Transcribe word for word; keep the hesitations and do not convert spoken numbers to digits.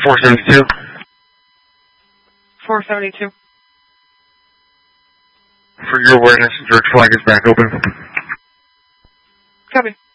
four seventy-two. four seventy-two. For your awareness, the direct flag is back open. Copy.